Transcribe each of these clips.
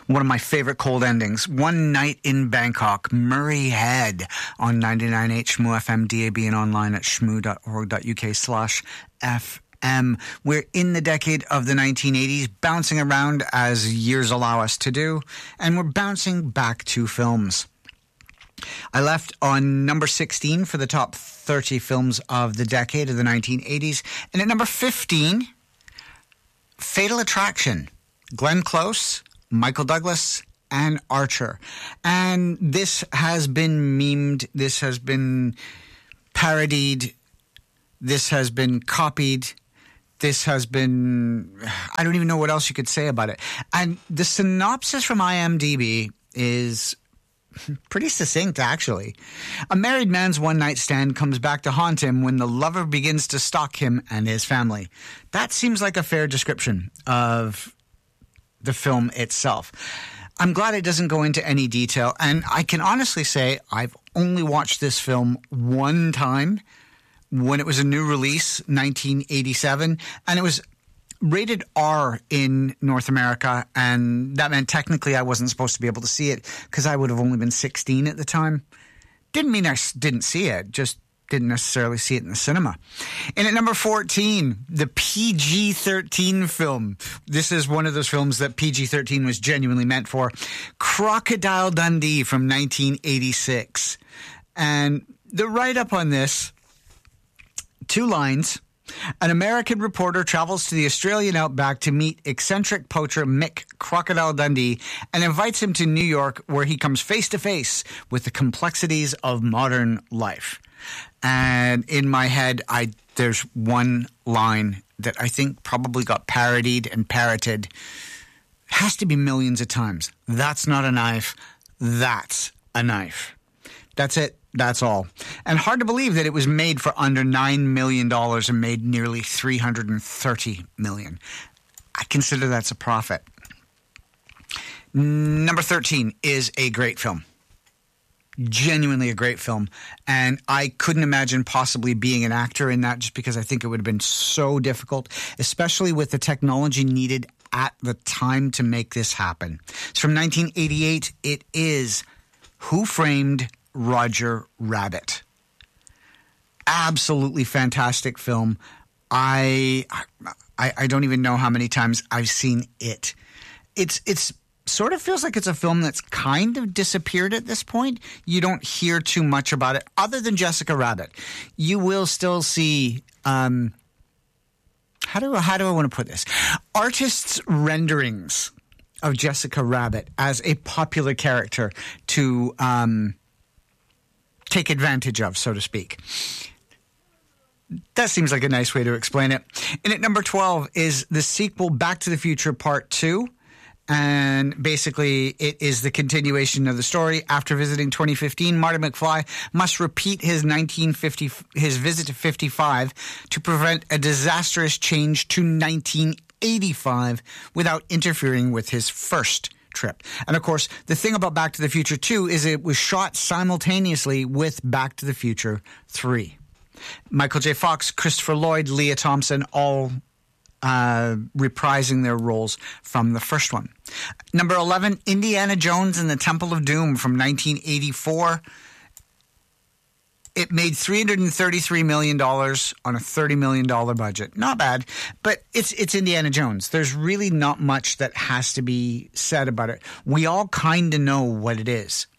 One of my favorite cold endings. One Night in Bangkok, Murray Head on 99.8 Shmoo FM, DAB, and online at shmoo.org.uk/FM. We're in the decade of the 1980s, bouncing around as years allow us to do, and we're bouncing back to films. I left on number 16 for the top 30 films of the decade of the 1980s, and at number 15, Fatal Attraction, Glenn Close, Michael Douglas, and Archer. And this has been memed, this has been parodied, this has been copied, this has been... I don't even know what else you could say about it. And the synopsis from IMDb is pretty succinct, actually. A married man's one-night stand comes back to haunt him when the lover begins to stalk him and his family. That seems like a fair description of the film itself. I'm glad it doesn't go into any detail, and I can honestly say I've only watched this film one time when it was a new release, 1987, and it was rated R in North America, and that meant technically I wasn't supposed to be able to see it because I would have only been 16 at the time. Didn't mean I didn't see it, just didn't necessarily see it in the cinema. And at number 14, the PG-13 film. This is one of those films that PG-13 was genuinely meant for. Crocodile Dundee from 1986. And the write-up on this, 2 lines. An American reporter travels to the Australian outback to meet eccentric poacher Mick Crocodile Dundee and invites him to New York, where he comes face to face with the complexities of modern life. And in my head, there's one line that I think probably got parodied and parroted. Has to be millions of times. That's not a knife. That's a knife. That's it. That's all. And hard to believe that it was made for under $9 million and made nearly $330 million. I consider that's a profit. Number 13 is a great film. Genuinely a great film. And I couldn't imagine possibly being an actor in that, just because I think it would have been so difficult, especially with the technology needed at the time to make this happen. It's from 1988. It is Who Framed Roger Rabbit. Absolutely fantastic film. I don't even know how many times I've seen it. It's sort of feels like it's a film that's kind of disappeared at this point. You don't hear too much about it other than Jessica Rabbit. You will still see how do I want to put this? Artists' renderings of Jessica Rabbit as a popular character to take advantage of, so to speak. That seems like a nice way to explain it. And at number 12 is the sequel Back to the Future Part 2. And basically, it is the continuation of the story. After visiting 2015, Marty McFly must repeat his visit to 55 to prevent a disastrous change to 1985 without interfering with his first trip. And of course, the thing about Back to the Future 2 is it was shot simultaneously with Back to the Future 3. Michael J. Fox, Christopher Lloyd, Leah Thompson, all reprising their roles from the first one. Number 11, Indiana Jones and the Temple of Doom from 1984. It made $333 million on a $30 million budget. Not bad, but it's Indiana Jones. There's really not much that has to be said about it. We all kind of know what it is.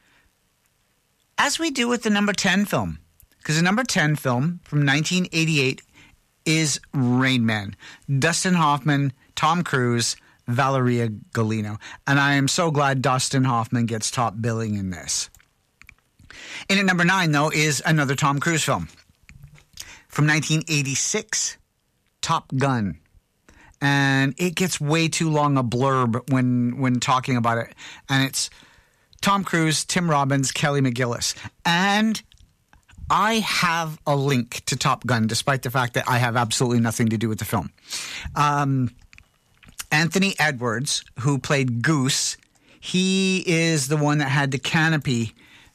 As we do with the number 10 film, because the number 10 film from 1988 is Rain Man. Dustin Hoffman, Tom Cruise, Valeria Golino. And I am so glad Dustin Hoffman gets top billing in this. In at number 9, though, is another Tom Cruise film. From 1986, Top Gun. And it gets way too long a blurb when talking about it. And it's Tom Cruise, Tim Robbins, Kelly McGillis. And I have a link to Top Gun, despite the fact that I have absolutely nothing to do with the film. Anthony Edwards, who played Goose, he is the one that had the canopy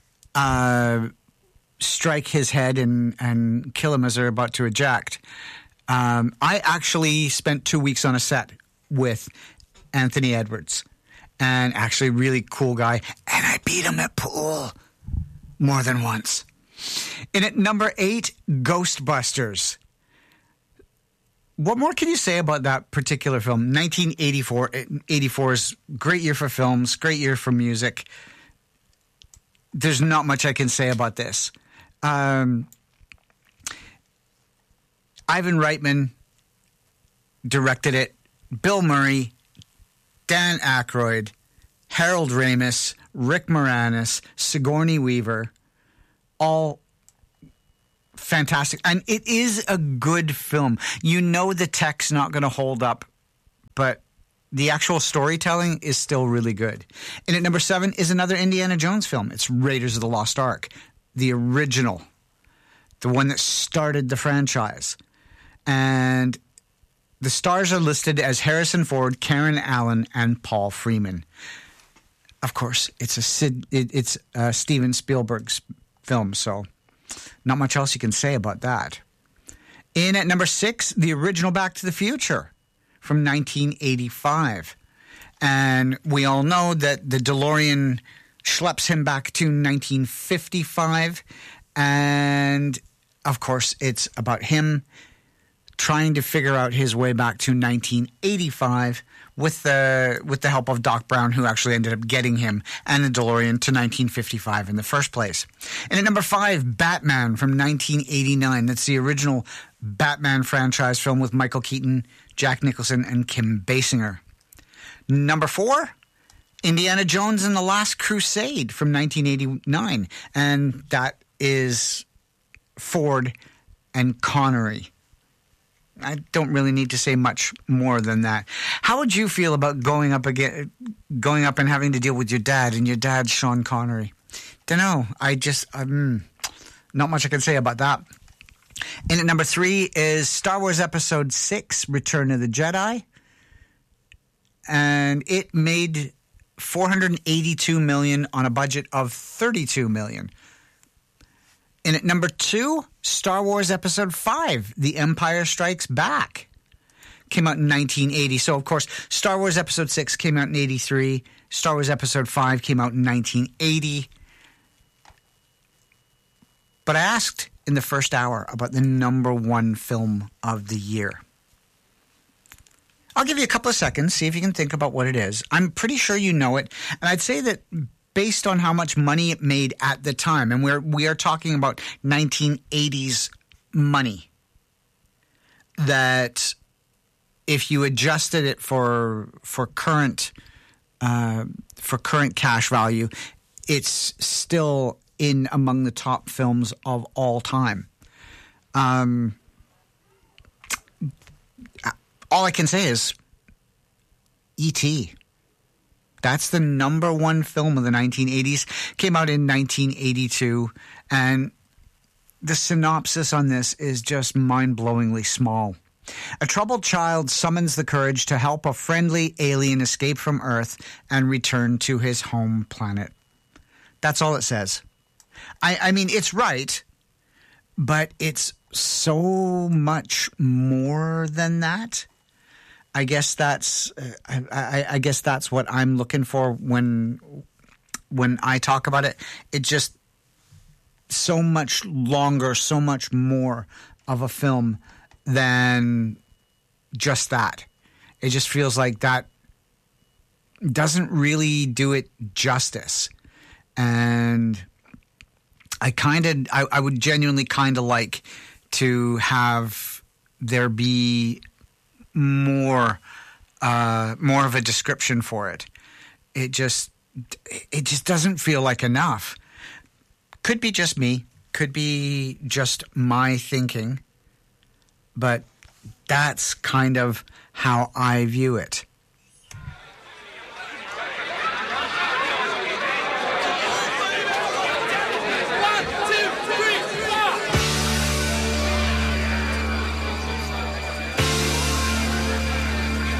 strike his head and kill him as they're about to eject. I actually spent 2 weeks on a set with Anthony Edwards. and actually really cool guy. And I beat him at pool more than once. In at number 8, Ghostbusters. What more can you say about that particular film? 1984. 84 is a great year for films, great year for music. There's not much I can say about this. Ivan Reitman directed it. Bill Murray, Dan Aykroyd, Harold Ramis, Rick Moranis, Sigourney Weaver, all fantastic. And it is a good film. You know the tech's not going to hold up, but the actual storytelling is still really good. And at number 7 is another Indiana Jones film. It's Raiders of the Lost Ark, the original, the one that started the franchise. And the stars are listed as Harrison Ford, Karen Allen, and Paul Freeman. Of course, it's Steven Spielberg's film, so not much else you can say about that. In at number 6, the original Back to the Future from 1985. And we all know that the DeLorean schleps him back to 1955. And, of course, it's about him trying to figure out his way back to 1985 with the help of Doc Brown, who actually ended up getting him and the DeLorean to 1955 in the first place. And at number 5, Batman from 1989. That's the original Batman franchise film with Michael Keaton, Jack Nicholson, and Kim Basinger. Number 4, Indiana Jones and the Last Crusade from 1989. And that is Ford and Connery. I don't really need to say much more than that. How would you feel about going up and having to deal with your dad, and your dad's Sean Connery? Don't know. Not much I can say about that. And at number 3 is Star Wars Episode 6, Return of the Jedi. And it made $482 million on a budget of $32 million. And at number 2, Star Wars Episode 5, The Empire Strikes Back, came out in 1980. So, of course, Star Wars Episode 6 came out in 83. Star Wars Episode 5 came out in 1980. But I asked in the first hour about the number 1 film of the year. I'll give you a couple of seconds, see if you can think about what it is. I'm pretty sure you know it. And I'd say that based on how much money it made at the time, and we are talking about 1980s money, that if you adjusted it for current cash value, it's still in among the top films of all time. All I can say is E.T. That's the number 1 film of the 1980s. Came out in 1982. And the synopsis on this is just mind-blowingly small. A troubled child summons the courage to help a friendly alien escape from Earth and return to his home planet. That's all it says. I mean, it's right, but it's so much more than that. I guess that's I guess that's what I'm looking for when I talk about it. It's just so much longer, so much more of a film than just that. It just feels like that doesn't really do it justice. And I would genuinely kind of like to have there be more of a description for it. It just doesn't feel like enough. Could be just me, could be just my thinking, but that's kind of how I view it.